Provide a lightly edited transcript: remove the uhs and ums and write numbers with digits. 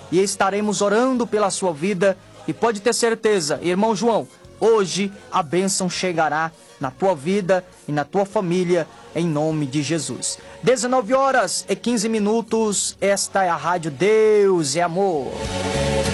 e estaremos orando pela sua vida. E pode ter certeza, irmão João, hoje a bênção chegará na tua vida e na tua família, em nome de Jesus. 19h15. Esta é a Rádio Deus é Amor.